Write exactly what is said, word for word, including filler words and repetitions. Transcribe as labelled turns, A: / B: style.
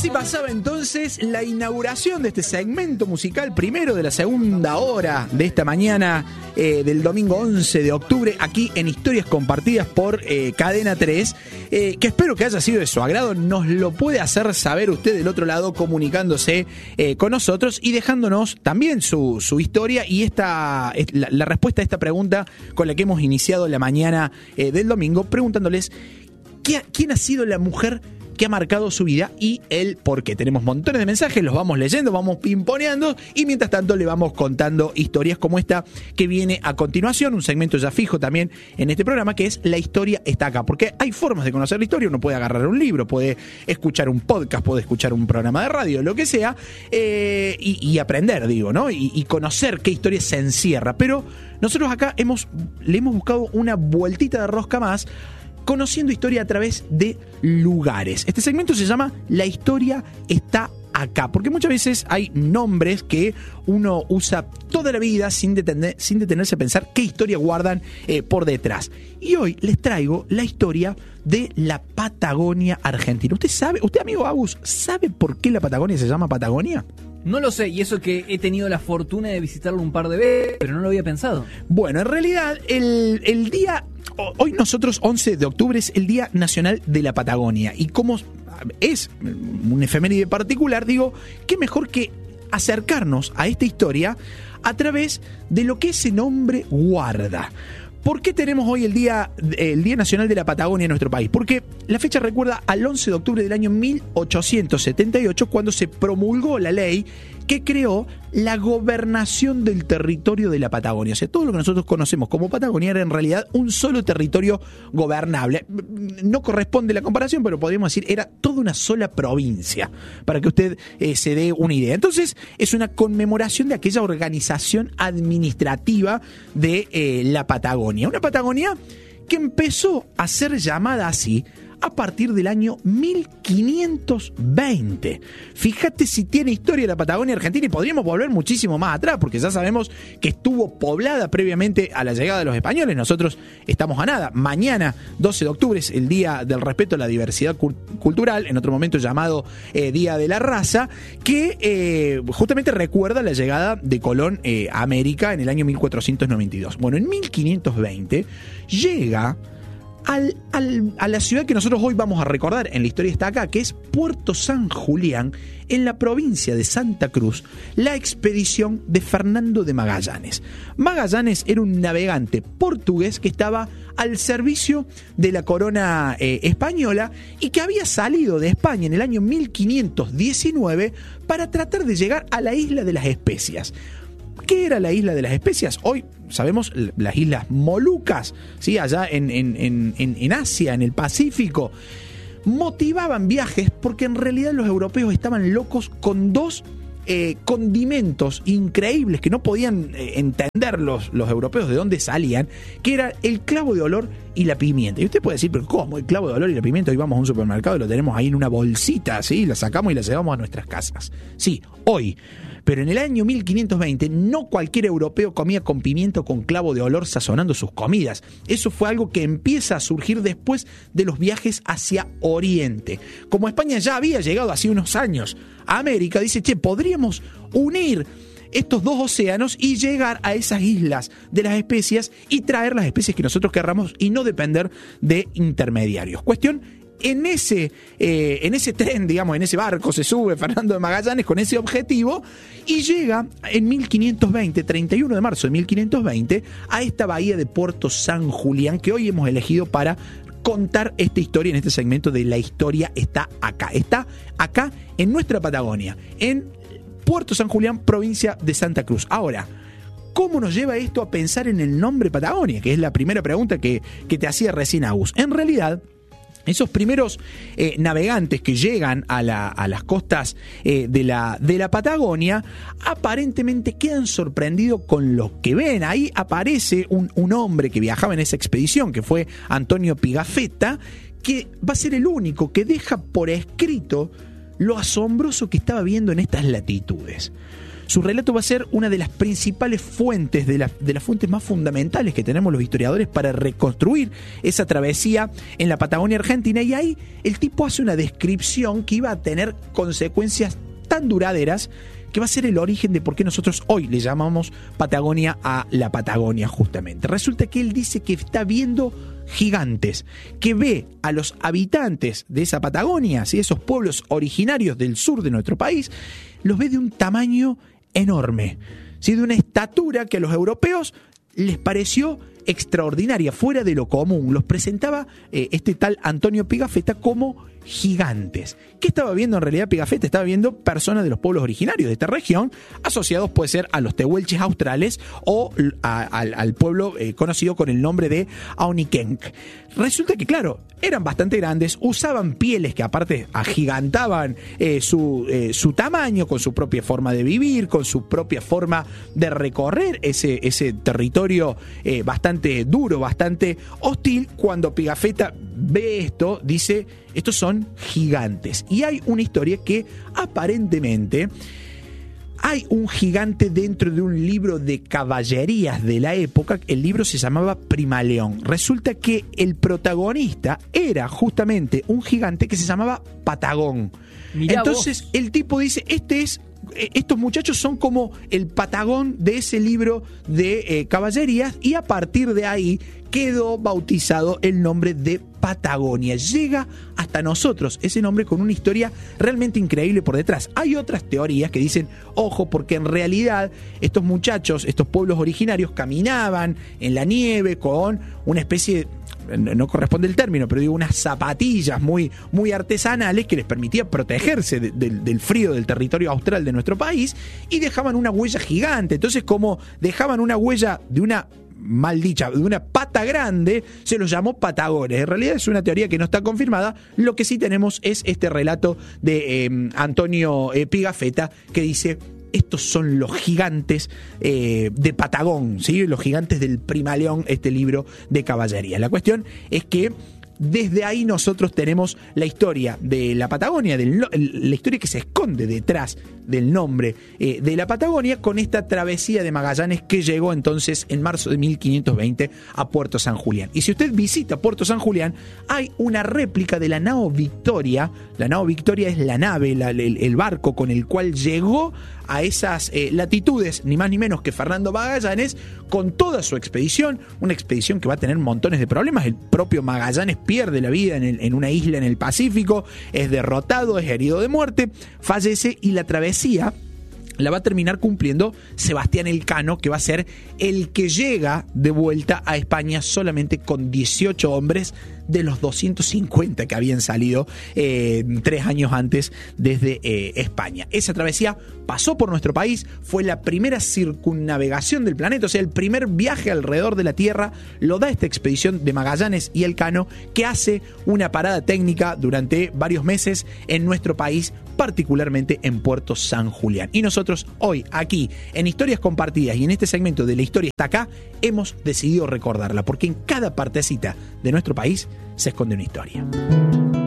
A: Así pasaba entonces la inauguración de este segmento musical, primero de la segunda hora de esta mañana eh, del domingo once de octubre, aquí en Historias Compartidas por eh, Cadena tres, eh, que espero que haya sido de su agrado. Nos lo puede hacer saber usted del otro lado comunicándose eh, con nosotros y dejándonos también su, su historia y esta la, la respuesta a esta pregunta con la que hemos iniciado la mañana eh, del domingo, preguntándoles ¿qué, ¿quién ha sido la mujer que ha marcado su vida y el por qué? Tenemos montones de mensajes, los vamos leyendo, vamos pimponeando y mientras tanto le vamos contando historias como esta que viene a continuación, un segmento ya fijo también en este programa, que es La Historia Está Acá, porque hay formas de conocer la historia. Uno puede agarrar un libro, puede escuchar un podcast, puede escuchar un programa de radio, lo que sea, eh, y, y aprender, digo, ¿no? Y, y conocer qué historia se encierra, pero nosotros acá hemos, le hemos buscado una vueltita de rosca más, conociendo historia a través de lugares. Este segmento se llama La Historia Está Acá, porque muchas veces hay nombres que uno usa toda la vida sin, detener, sin detenerse a pensar qué historia guardan eh, por detrás. Y hoy les traigo la historia de la Patagonia Argentina. ¿Usted sabe, usted amigo Agus, sabe por qué la Patagonia se llama Patagonia?
B: No lo sé, y eso que he tenido la fortuna de visitarlo un par de veces, pero no lo había pensado.
A: Bueno, en realidad, el, el día... Hoy nosotros, once de octubre, es el Día Nacional de la Patagonia. Y como es un efeméride particular, digo, qué mejor que acercarnos a esta historia a través de lo que ese nombre guarda. ¿Por qué tenemos hoy el Día, el Día Nacional de la Patagonia en nuestro país? Porque la fecha recuerda al once de octubre del año mil ochocientos setenta y ocho, cuando se promulgó la ley que creó la gobernación del territorio de la Patagonia. O sea, todo lo que nosotros conocemos como Patagonia era en realidad un solo territorio gobernable. No corresponde la comparación, pero podríamos decir era toda una sola provincia, para que usted eh, se dé una idea. Entonces, es una conmemoración de aquella organización administrativa de eh, la Patagonia. Una Patagonia que empezó a ser llamada así a partir del año mil quinientos veinte. Fíjate si tiene historia la Patagonia Argentina, y podríamos volver muchísimo más atrás, porque ya sabemos que estuvo poblada previamente a la llegada de los españoles. Nosotros estamos a nada. Mañana, doce de octubre, es el Día del Respeto a la Diversidad Cultural, en otro momento llamado eh, Día de la Raza, que eh, justamente recuerda la llegada de Colón eh, a América en el año mil cuatrocientos noventa y dos. Bueno, en mil quinientos veinte llega Al, al, a la ciudad que nosotros hoy vamos a recordar en La Historia Está Acá, que es Puerto San Julián, en la provincia de Santa Cruz, la expedición de Fernando de Magallanes. Magallanes era un navegante portugués que estaba al servicio de la corona eh, española y que había salido de España en el año mil quinientos diecinueve para tratar de llegar a la isla de las Especias. ¿Qué era la isla de las Especias? Hoy sabemos las islas Molucas, ¿sí? Allá en, en, en, en Asia, en el Pacífico. Motivaban viajes porque en realidad los europeos estaban locos con dos eh, condimentos increíbles que no podían eh, entender los, los europeos de dónde salían, que era el clavo de olor y la pimienta. Y usted puede decir, pero ¿cómo? El clavo de olor y la pimienta, hoy vamos a un supermercado y lo tenemos ahí en una bolsita, ¿sí? La sacamos y la llevamos a nuestras casas. Sí, hoy. Pero en el año mil quinientos veinte no cualquier europeo comía con pimienta o con clavo de olor sazonando sus comidas. Eso fue algo que empieza a surgir después de los viajes hacia Oriente. Como España ya había llegado hace unos años a América, dice, che, podríamos unir estos dos océanos y llegar a esas islas de las especias y traer las especies que nosotros querramos y no depender de intermediarios. Cuestión, En ese, eh, en ese tren, digamos, en ese barco se sube Fernando de Magallanes con ese objetivo y llega en mil quinientos veinte, treinta y uno de marzo de mil quinientos veinte, a esta bahía de Puerto San Julián que hoy hemos elegido para contar esta historia en este segmento de La Historia Está Acá. Está acá en nuestra Patagonia, en Puerto San Julián, provincia de Santa Cruz. Ahora, ¿cómo nos lleva esto a pensar en el nombre Patagonia? Que es la primera pregunta que, que te hacía recién Agus. En realidad, esos primeros eh, navegantes que llegan a, la, a las costas eh, de, la, de la Patagonia aparentemente quedan sorprendidos con lo que ven. Ahí aparece un, un hombre que viajaba en esa expedición, que fue Antonio Pigafetta, que va a ser el único que deja por escrito lo asombroso que estaba viendo en estas latitudes. su relato va a ser una de las principales fuentes, de, la, de las fuentes más fundamentales que tenemos los historiadores para reconstruir esa travesía en la Patagonia Argentina, y ahí el tipo hace una descripción que iba a tener consecuencias tan duraderas que va a ser el origen de por qué nosotros hoy le llamamos Patagonia a la Patagonia justamente. Resulta que él dice que está viendo gigantes, que ve a los habitantes de esa Patagonia, ¿sí? Esos pueblos originarios del sur de nuestro país, los ve de un tamaño enorme, ¿sí? De una estatura que a los europeos les pareció extraordinaria, fuera de lo común. Los presentaba eh, este tal Antonio Pigafetta como gigantes. ¿Qué estaba viendo en realidad Pigafetta? Estaba viendo personas de los pueblos originarios de esta región, asociados puede ser a los tehuelches australes o a, a, al pueblo eh, conocido con el nombre de Aunikenk. Resulta que, claro, eran bastante grandes, usaban pieles que aparte agigantaban eh, su, eh, su tamaño, con su propia forma de vivir, con su propia forma de recorrer ese, ese territorio eh, bastante duro, bastante hostil. Cuando Pigafetta ve esto, dice, estos son gigantes. Y hay una historia que aparentemente hay un gigante dentro de un libro de caballerías de la época. El libro se llamaba Primaleón. Resulta que el protagonista era justamente un gigante que se llamaba Patagón. Mirá Entonces vos. El tipo dice, este es estos muchachos son como el Patagón de ese libro de eh, caballerías, y a partir de ahí quedó bautizado el nombre de Patagonia. Llega hasta nosotros ese nombre con una historia realmente increíble por detrás. Hay otras teorías que dicen, ojo, porque en realidad estos muchachos, estos pueblos originarios, caminaban en la nieve con una especie de, no corresponde el término, pero digo, unas zapatillas muy, muy artesanales que les permitía protegerse de, de, del frío del territorio austral de nuestro país, y dejaban una huella gigante. Entonces, como dejaban una huella de una mal dicha, de una pata grande, se los llamó Patagones. En realidad es una teoría que no está confirmada. Lo que sí tenemos es este relato de eh, Antonio eh, Pigafetta, que dice, estos son los gigantes eh, de Patagón, ¿sí? Los gigantes del Primaleón, este libro de caballería. La cuestión es que desde ahí nosotros tenemos la historia de la Patagonia, del, la historia que se esconde detrás del nombre eh, de la Patagonia, con esta travesía de Magallanes que llegó entonces en marzo de mil quinientos veinte a Puerto San Julián. Y si usted visita Puerto San Julián, hay una réplica de la nao Victoria. La nao Victoria es la nave, la, el, el barco con el cual llegó a esas eh, latitudes, ni más ni menos que Fernando Magallanes, con toda su expedición, una expedición que va a tener montones de problemas. El propio Magallanes pierde la vida en, el, en una isla en el Pacífico, es derrotado, es herido de muerte, fallece, y la travesía la va a terminar cumpliendo Sebastián Elcano, que va a ser el que llega de vuelta a España solamente con dieciocho hombres de los doscientos cincuenta que habían salido eh, tres años antes desde eh, España. Esa travesía pasó por nuestro país, fue la primera circunnavegación del planeta, o sea, el primer viaje alrededor de la Tierra lo da esta expedición de Magallanes y Elcano, que hace una parada técnica durante varios meses en nuestro país, particularmente en Puerto San Julián. Y nosotros hoy, aquí, en Historias Compartidas y en este segmento de La Historia Está Acá, hemos decidido recordarla, porque en cada partecita de nuestro país se esconde una historia.